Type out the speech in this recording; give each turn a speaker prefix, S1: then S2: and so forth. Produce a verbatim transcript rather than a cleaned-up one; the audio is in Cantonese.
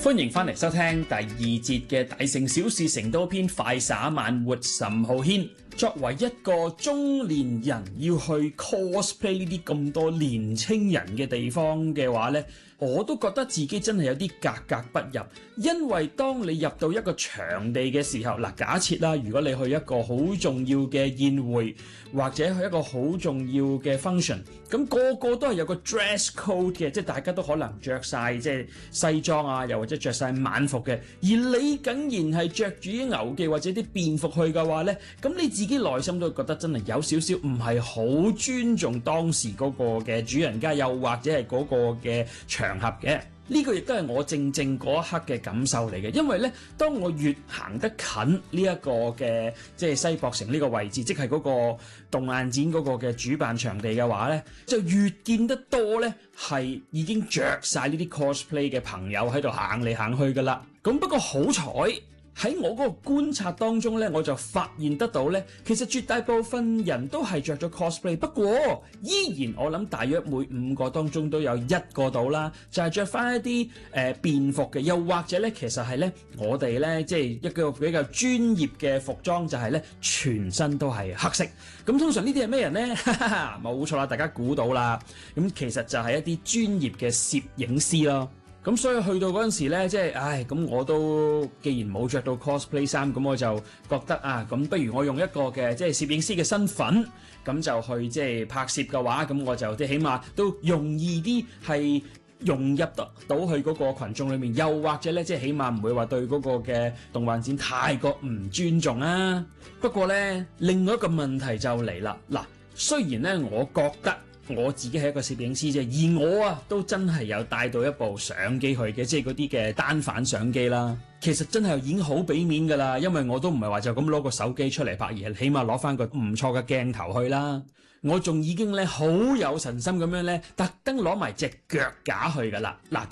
S1: 歡迎翻嚟收聽第二節嘅大城小事成都篇快灑慢活岑浩軒。作為一個中年人要去 cosplay 呢啲咁多年青人嘅地方嘅話呢，我都覺得自己真係有啲格格不入，因為當你入到一個場地嘅時候，嗱，假設啦，如果你去一個好重要嘅宴會或者去一個好重要嘅 function， 咁個個都係有個 dress code 嘅，即係大家都可能着晒即係西裝啊，又或者着晒晚服嘅，而你竟然係着住啲牛記或者啲便服去嘅話呢，咁你自己內心都覺得真係有少少唔係好尊重當時嗰個嘅主人家，又或者係嗰個嘅場合嘅。呢個亦都係我正正嗰一刻嘅感受嚟嘅，因為呢，當我越行得近呢一個嘅即係西博城呢個位置，即係嗰個動漫展嗰個嘅主辦場地嘅話呢，就越見得多呢係已經着晒呢啲 cosplay 嘅朋友喺度行嚟行去噶啦。咁不過好彩，喺我嗰個觀察當中呢，我就發現得到呢，其實絕大部分人都係着咗 cosplay， 不過依然我諗大約每五個當中都有一個到啦，就係着翻一啲誒、呃、便服嘅，又或者呢，其實係呢，我哋呢，即係一個比較專業嘅服裝，就係呢，全身都係黑色。咁通常呢啲係咩人呢？哈哈，冇錯啦，大家估到啦。咁其實就係一啲專業嘅攝影師咯。咁所以去到嗰陣時咧，即係，唉，咁我都既然冇着到 cosplay 衫，咁我就覺得啊，咁不如我用一個嘅即係攝影師嘅身份，咁就去即係拍攝嘅話，咁我就即係起碼都容易啲係融入得到去嗰個羣眾裏面，又或者咧，即係起碼唔會話對嗰個嘅動漫展太過唔尊重啊。不過咧，另外一個問題就嚟啦，嗱，雖然咧，我覺得我自己係一個攝影師啫，而我啊都真係有帶到一部相機去嘅，即係嗰啲嘅單反相機啦。其實真係已經好俾面㗎啦，因為我都唔係話就咁攞個手機出嚟拍嘢，起碼攞翻個唔錯嘅鏡頭去啦。我仲已經咧好有神心咁樣咧，特登攞埋隻腳架去㗎啦。嗱。